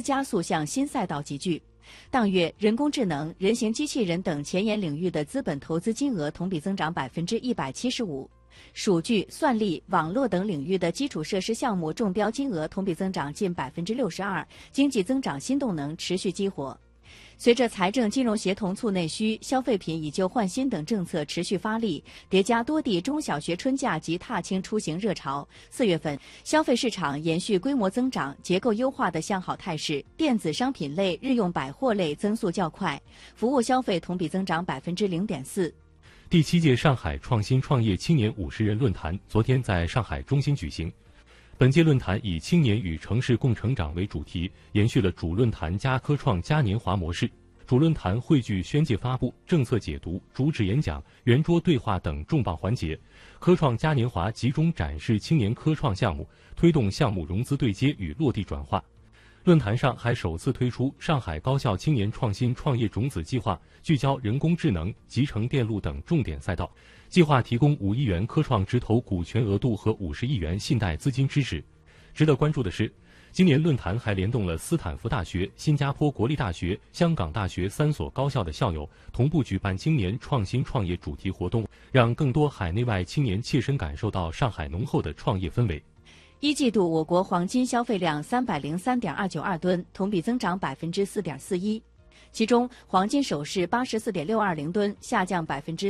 加速向新赛道集聚。当月，人工智能、人形机器人等前沿领域的资本投资金额同比增长175%，数据、算力、网络等领域的基础设施项目中标金额同比增长近62%，经济增长新动能持续激活。随着财政金融协同促内需、消费品以旧换新等政策持续发力，叠加多地中小学春假及踏青出行热潮，4月份消费市场延续规模增长、结构优化的向好态势，电子商品类、日用百货类增速较快，服务消费同比增长0.4%。 第7届上海创新创业青年50人论坛昨天在上海中心举行。本届论坛以青年与城市共成长为主题，延续了主论坛加科创嘉年华模式。主论坛汇聚宣介发布、政策解读、主旨演讲、圆桌对话等重磅环节，科创嘉年华集中展示青年科创项目，推动项目融资对接与落地转化。论坛上还首次推出上海高校青年创新创业种子计划，聚焦人工智能、集成电路等重点赛道。计划提供5亿元科创直投股权额度和50亿元信贷资金支持。值得关注的是，今年论坛还联动了斯坦福大学、新加坡国立大学、香港大学3所高校的校友，同步举办青年创新创业主题活动，让更多海内外青年切身感受到上海浓厚的创业氛围。 一季度我国黄金消费量303.292吨，同比增长4.41%。其中，黄金首饰84.620吨，下降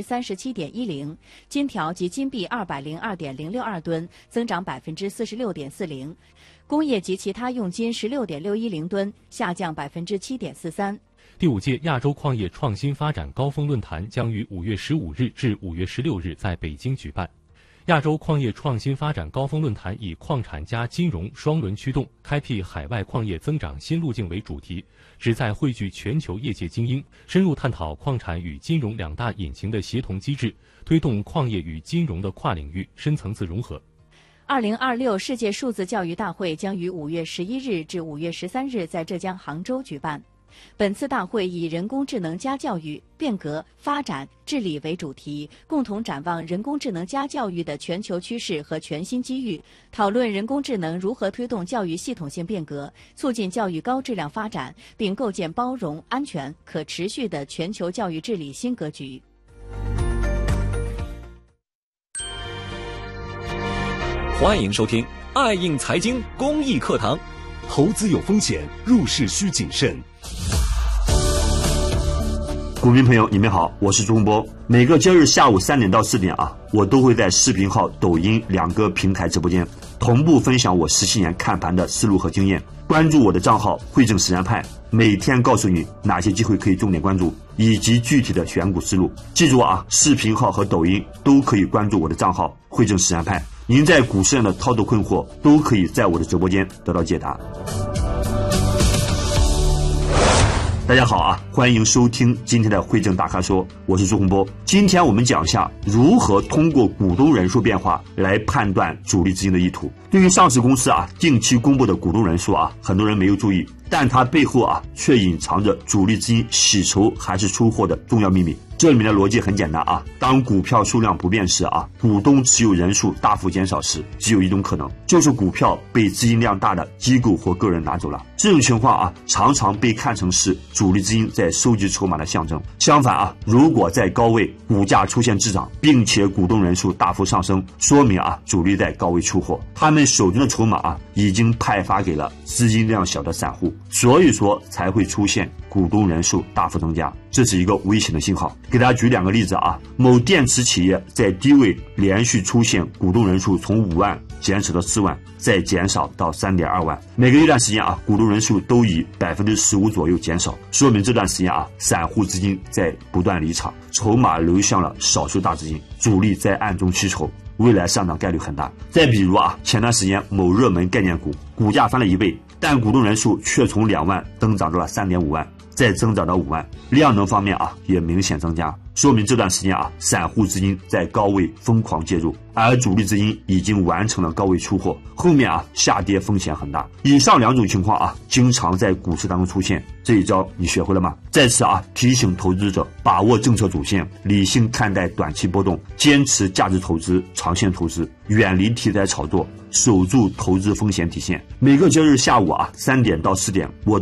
37.10%；金条及金币202.062吨，增长46.40%；工业及其他用金16.610吨，下降7.43%。 第5届亚洲矿业创新发展高峰论坛将于5月15日至5月16日在北京举办。亚洲矿业创新发展高峰论坛以矿产加金融双轮驱动，开辟海外矿业增长新路径为主题，旨在汇聚全球业界精英，深入探讨矿产与金融2大引擎的协同机制，推动矿业与金融的跨领域深层次融合。 2026世界数字教育大会将于5月11日至5月13日在浙江杭州举办。本次大会以人工智能加教育、变革、发展、治理为主题，共同展望人工智能加教育的全球趋势和全新机遇，讨论人工智能如何推动教育系统性变革，促进教育高质量发展，并构建包容、安全、可持续的全球教育治理新格局。 欢迎收听爱应财经公益课堂。 投资有风险，入市需谨慎。 股民朋友，你们好，我是朱洪波。每个交易日下午3点到4点我都会在视频号、抖音2个平台直播间，同步分享我17年看盘的思路和经验。关注我的账号汇正实战派，每天告诉你哪些机会可以重点关注，以及具体的选股思路。记住视频号和抖音都可以关注我的账号汇正实战派。您在股市上的操作困惑，都可以在我的直播间得到解答。大家好欢迎收听今天的汇正大咖说，我是朱洪波。今天我们讲一下如何通过股东人数变化来判断主力资金的意图。对于上市公司定期公布的股东人数很多人没有注意，但它背后却隐藏着主力资金洗筹还是出货的重要秘密。这里面的逻辑很简单当股票数量不变时股东持有人数大幅减少时，只有一种可能，就是股票被资金量大的机构或个人拿走了。这种情况常常被看成是主力资金在收集筹码的象征。相反如果在高位股价出现滞涨，并且股东人数大幅上升，说明主力在高位出货，他们手中的筹码已经派发给了资金量小的散户，所以说才会出现股东人数大幅增加，这是一个危险的信号。给大家举2个例子某电池企业在低位连续出现股东人数从5万减少到4万，再减少到3.2万，每隔一段时间股东人数都以15%左右减少，说明这段时间散户资金在不断离场，筹码流向了少数大资金，主力在暗中吸筹，未来上涨概率很大。再比如前段时间某热门概念股股价翻了1倍，但股东人数却从2万增长到了3.5万，再增长到5万，量能方面也明显增加，说明这段时间散户资金在高位疯狂介入，而主力资金已经完成了高位出货，后面下跌风险很大。以上2种情况经常在股市当中出现，这一招你学会了吗？在此提醒投资者把握政策主线，理性看待短期波动，坚持价值投资、长线投资，远离题材炒作，守住投资风险底线。每个交易日下午3点到4点，我